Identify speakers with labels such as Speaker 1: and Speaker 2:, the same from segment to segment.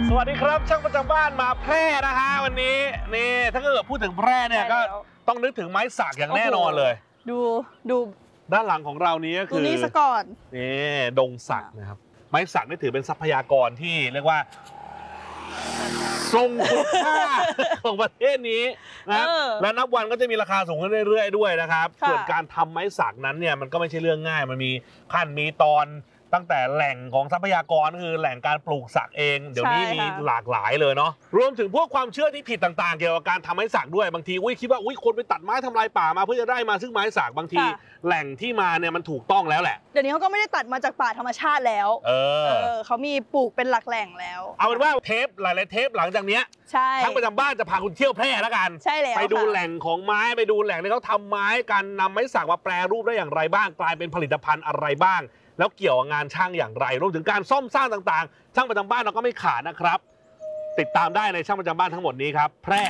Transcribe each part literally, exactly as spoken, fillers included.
Speaker 1: สวัสดีครับช่างประจำบ้านมาแพร่นะฮะวันนี้นี่ถ้าเกิดพูดถึงแพร่เนี่ยก็ต้องนึกถึงไม้สักอย่างแน่นอนเลย
Speaker 2: ดูดู
Speaker 1: ด้านหลังของเรานี้ก็คือ
Speaker 2: นี่ซะก่อน
Speaker 1: นี่ดงสักนะครับไม้สักนี่ถือเป็นทรัพยากรที่เรียกว่าทรงคุณค่าของประเทศนี้นะครับและนับวันก็จะมีราคาสูงขึ้นเรื่อยๆด้วยนะครับส่วนการทำไม้สักนั้นเนี่ยมันก็ไม่ใช่เรื่องง่ายมันมีขั้นมีตอนตั้งแต่แหล่งของทรัพยากรคือแหล่งการปลูกสักเองเดี๋ยวนี้มีหลากหลายเลยเนาะรวมถึงพวกความเชื่อที่ผิดต่างๆเกี่ยวกับการทำไม้สักด้วยบางทีอุ้ยคิดว่าอุ้ยคนไปตัดไม้ทำลายป่ามาเพื่อจะได้มาซึ่งไม้สักบางทีแหล่งที่มาเนี่ยมันถูกต้องแล้วแหละ
Speaker 2: เดี๋ยวนี้เขาก็ไม่ได้ตัดมาจากป่าธรรมชาติแล้วเออเขามีปลูกเป็นหลักแหล่งแล้ว
Speaker 1: เอาเป็นว่าเทปหลายๆเทปหลังจากนี้ทั้งประจำบ้านจะพาคุณเที่ยวแพร่แล้วกัน
Speaker 2: ใช่แล้ว
Speaker 1: ไปดูแหล่งของไม้ไปดูแหล่งที่เขาทำไม้การนำไม้สักมาแปรรูปได้อย่างไรบ้างกลายเป็นผลิตภัณฑ์อะไรบ้างแล้วเกี่ยวกับงานช่างอย่างไรรวมถึงการซ่อมสร้างต่างๆช่างประจำบ้านเราก็ไม่ขาดนะครับติดตามได้ในช่างประจำบ้านทั้งหมดนี้ครับแพร่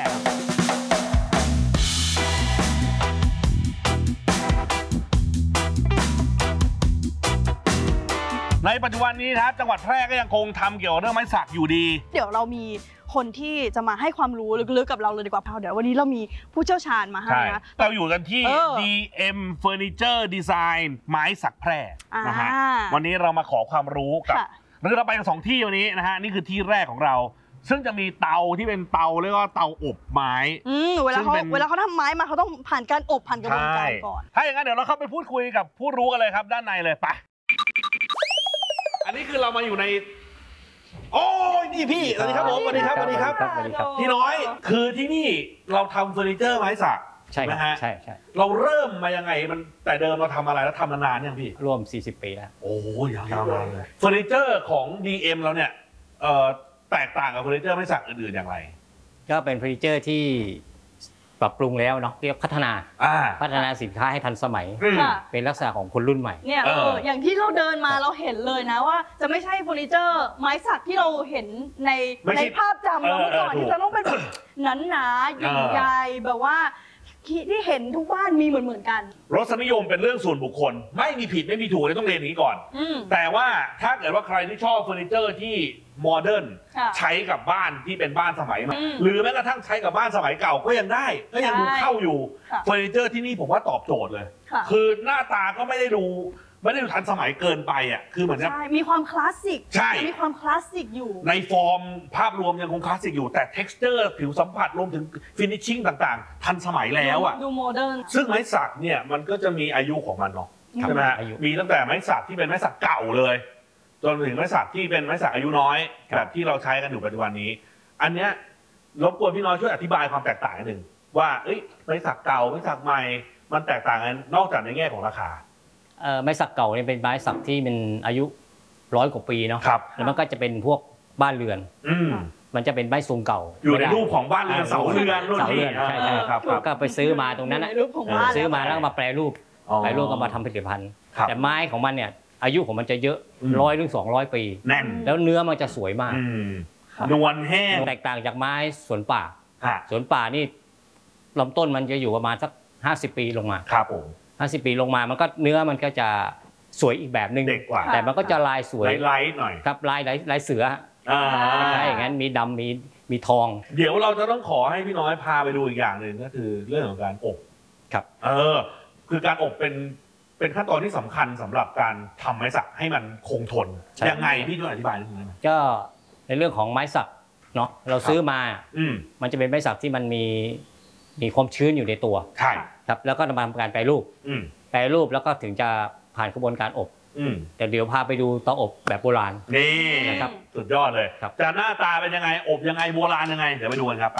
Speaker 1: ในปัจจุบันนี้ครับจังหวัดแพร่ก็ยังคงทำเกี่ยวกับเรื่องไม้สักอยู่ดี
Speaker 2: เดี๋ยวเรามีคนที่จะมาให้ความรู้ลึกๆกับเราเลยดีกว่าเดี๋ยววันนี้เรามีผู้เชี่ยวชาญมาให้นะ
Speaker 1: เราอยู่กันที่ ดี เอ็ม Furniture Design ไม้สักแพร่นะฮะวันนี้เรามาขอความรู้กับหรือเราไปกันสองที่วันนี้นะฮะนี่คือที่แรกของเราซึ่งจะมีเตาที่เป็นเตาเรียกว่าเตาอบไม้
Speaker 2: เวลาเขาเวลาเขาทำไม้มาเขาต้องผ่านการอบผ่านกระบวนการก่อน
Speaker 1: ถ้าอย่างนั้นเดี๋ยวเราเข้าไปพูดคุยกับผู้รู้กันเลยครับด้านในเลยไปอันนี้คือเรามาอยู่ในโอ้ยนี่พี่สวัสดีครับผมสวัสดีครับสวัสดีครับพี่น้อยคือที่นี่เราทำเฟอร์นิเจอร์ไม้สัก
Speaker 3: ใช่ไหมฮะใช่ใช่
Speaker 1: เราเริ่มมายังไงมันแต่เดิมเราทำอะไรแล้วทำนานๆยังพี่
Speaker 3: รวมสี่สิบปีแล้ว
Speaker 1: โอ้ยยาวนานเลยเฟอร์นิเจอร์ของ ดี เอ็ม เราเนี่ยแตกต่างกับเฟอร์นิเจอร์ไม้สักอื่นๆอย่างไร
Speaker 3: ก็เป็นเฟอร์นิเจอร์ที่ปรับปรุงแล้วเนาะเรียกพัฒนาพัฒนาสินค้าให้ทันสมัยเป็นลักษณะของคนรุ่นใหม่
Speaker 2: เนี่ยอย่างที่เราเดินมาเราเห็นเลยนะว่าจะไม่ใช่เฟอร์นิเจอร์ไม้สักที่เราเห็นในในภาพจำเราเมื่อก่อนที่จะต้องเป็นหนาๆใหญ่ๆแบบว่าที่เห็นทุกบ้านมีเหมือนเหมือนกัน
Speaker 1: รสนิยมเป็นเรื่องส่วนบุคคลไม่มีผิดไม่มีถูกเลยต้องเรียนอย่างนี้ก่อนแต่ว่าถ้าเกิดว่าใครที่ชอบเฟอร์นิเจอร์ที่โมเดิร์นใช้กับบ้านที่เป็นบ้านสมัยใหม่หรือแม้กระทั่งใช้กับบ้านสมัยเก่าก็ยังได้ก็ยังดูเข้าอยู่เฟอร์นิเจอร์ที่นี่ผมว่าตอบโจทย์เลยคือหน้าตาก็ไม่ได้ดูไม่ได้ดูทันสมัยเกินไปอ่ะคือเหมือน
Speaker 2: ใช่มีความคลาสสิก
Speaker 1: ใช่
Speaker 2: มีความคลาสสิกอยู่
Speaker 1: ในฟอร์มภาพรวมยังคงคลาสสิกอยู่แต่ texture ผิวสัมผัสรวมถึง finishing ต่างๆทันสมัยแล้วอ่ะ
Speaker 2: ดูโมเดิร์น
Speaker 1: ซึ่งไม้สักเนี่ยมันก็จะมีอายุของมันเนาะใช่ไหมฮะมีตั้งแต่ไม้สักที่เป็นไม้สักเก่าเลยจนถึงไม้สักที่เป็นไม้สักอายุน้อยแบบที่เราใช้กันอยู่ปัจจุบันนี้อันเนี้ยรบกวนพี่น้อยช่วยอธิบายความแตกต่างนิดนึงว่าเอ้ยไม้สักเก่าไม้สักใหม่มันแตกต่างกันนอกจากในแง่ของราคา
Speaker 3: ไม้สักเก่าเนี่ยเป็นไม้สักที่เป็นอายุร้อยกว่าปีเนาะแล้วมันก็จะเป็นพวกบ้านเรือนมันจะเป็นไม้ทรงเก่า
Speaker 1: อยู่ในรูปของบ้านเรือนเสาเรือน
Speaker 3: เสาเรือนใช่ใช่ครับก็ไปซื้อมาตรงนั้นนะซื้อมาแล้วมาแปรรูปแปรรูปก็มาทำผลิตภัณฑ์แต่ไม้ของมันเนี่ยอายุของมันจะเยอะร้อยถึงสองร้อยปี
Speaker 1: แน่น
Speaker 3: แล้วเนื้อมันจะสวยมาก
Speaker 1: นวลแห้ง
Speaker 3: แตกต่างจากไม้สวนป่าสวนป่านี่ลำต้นมันจะอยู่ประมาณสักห้าสิบปีลงมา
Speaker 1: ครับผม
Speaker 3: ห้าสิบปีลงมามันก็เนื้อมันก็จะสวยอีกแบบนึงแต่มันก็จะลายสวย
Speaker 1: ลายหน่อย
Speaker 3: ครับลายลายเสือใช่อย่างนั้นมีดำมีมีทอง
Speaker 1: เดี๋ยวเราจะต้องขอให้พี่น้อยพาไปดูอีกอย่างหนึ่งก็คือเรื่องของการอบ
Speaker 3: ครับ
Speaker 1: เออคือการอบเป็นเป็นขั้นตอนที่สำคัญสำหรับการทำไม้สักให้มันคงทนยังไงพี่ช่วยอธิบายนิดนึง
Speaker 3: ก็ในเรื่องของไม้สักเนาะเราซื้อมามันจะเป็นไม้สักที่มันมีมีความชื้นอยู่ในตัว
Speaker 1: ใช่
Speaker 3: ครับแล้วก็ทำการแปรรูปแปรรูปแล้วก็ถึงจะผ่านกระบวนการอบแต่เดี๋ยวพาไปดูเตาอบแบบโบราณ
Speaker 1: นี่นะครับสุดยอดเลยจะหน้าตาเป็นยังไงอบยังไงโบราณยังไงเดี๋ยวไปดูกันครับไป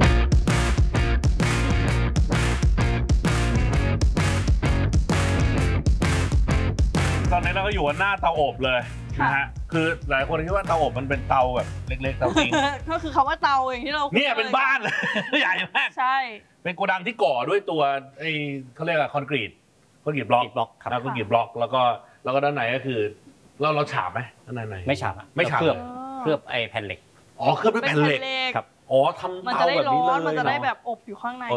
Speaker 1: ตอนนี้เราก็อยู่หน้าเตาอบเลยนะฮะคือหลายคนคิดว่าเตาอบมันเป็นเตาแบบเล็กๆเตาจริง
Speaker 2: ก็คือคำว่าเตาอย่างที่เรา
Speaker 1: เนี่ยเป็นบ้านเลยใหญ่มาก
Speaker 2: ใช่
Speaker 1: เป็นโกดังที่ก่อด้วยตัวไอ้เขาเรียกว่าคอนกรีตคอนกรีตบล็อก
Speaker 3: บล็อกครับ
Speaker 1: คอนกรีตบล็อกแล้วก็แล้วก็ด้านในก็คือเราเราฉาบไหมด้านใน
Speaker 3: ไม่ฉาบ
Speaker 1: ไม่ฉาบ
Speaker 3: เคลือบเคลือบไอ้แผ่นเหล็ก
Speaker 1: อ๋อเคลือบด้วยแผ่นเหล็ก
Speaker 2: ครับ
Speaker 1: อ๋อทำเตาแบบนี้เลย
Speaker 2: มันจะได้ร้อนมันจะได้แบบอบอยู่ข้างใน